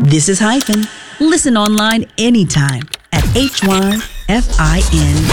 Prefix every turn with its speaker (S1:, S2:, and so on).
S1: This is Hyphen. Listen online anytime at hyphen.com.